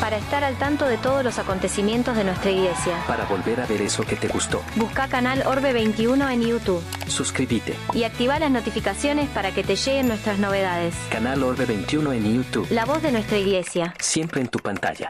para estar al tanto de todos los acontecimientos de nuestra iglesia. Para volver a ver eso que te gustó. Busca Canal Orbe 21 en YouTube. Suscríbete. Y activa las notificaciones para que te lleguen nuestras novedades. Canal Orbe 21 en YouTube. La voz de nuestra iglesia. Siempre en tu pantalla.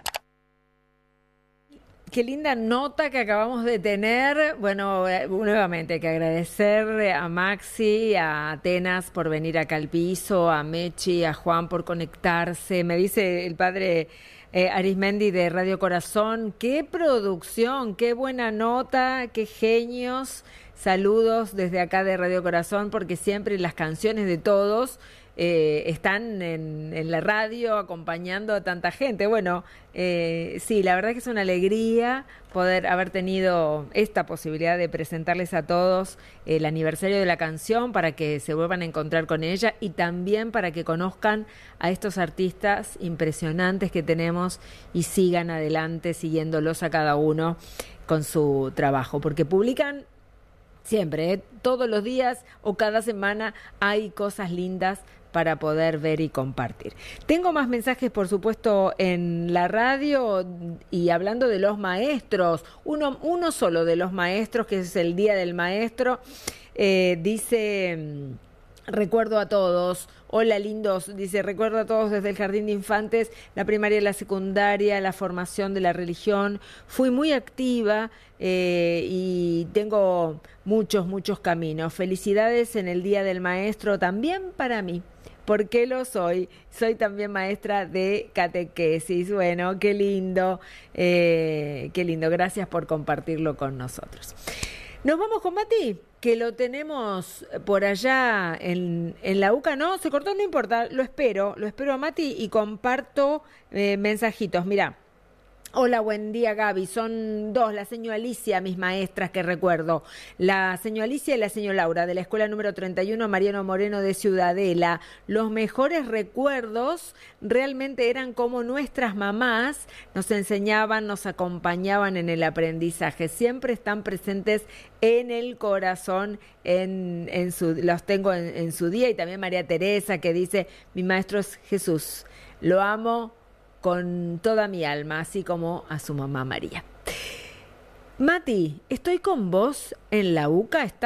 Qué linda nota que acabamos de tener. Bueno, nuevamente hay que agradecer a Maxi, a Atenas por venir acá al piso, a Mechi, a Juan por conectarse. Me dice el padre Arismendi de Radio Corazón, qué producción, qué buena nota, qué genios. Saludos desde acá de Radio Corazón, porque siempre las canciones de todos están en la radio acompañando a tanta gente. Bueno, sí, la verdad que es una alegría poder haber tenido esta posibilidad de presentarles a todos el aniversario de la canción para que se vuelvan a encontrar con ella y también para que conozcan a estos artistas impresionantes que tenemos y sigan adelante siguiéndolos a cada uno con su trabajo, porque publican siempre, todos los días o cada semana hay cosas lindas para poder ver y compartir. Tengo más mensajes, por supuesto, en la radio y hablando de los maestros. Uno solo de los maestros, que es el Día del Maestro, dice... Recuerdo a todos, hola lindos, dice, recuerdo a todos desde el jardín de infantes, la primaria y la secundaria, la formación de la religión. Fui muy activa y tengo muchos caminos. Felicidades en el Día del Maestro también para mí. ¿Por qué lo soy? Soy también maestra de catequesis. Bueno, qué lindo, gracias por compartirlo con nosotros. Nos vamos con Mati, que lo tenemos por allá en la UCA. No, se cortó, no importa, lo espero a Mati y comparto mensajitos. Mirá. Hola, buen día Gaby, son dos, la señora Alicia, mis maestras que recuerdo, la señora Alicia y la señora Laura de la escuela número 31 Mariano Moreno de Ciudadela. Los mejores recuerdos realmente eran como nuestras mamás nos enseñaban, nos acompañaban en el aprendizaje, siempre están presentes en el corazón, los tengo en su día. Y también María Teresa que dice, mi maestro es Jesús, lo amo con toda mi alma, así como a su mamá María. Mati, estoy con vos en la UCA.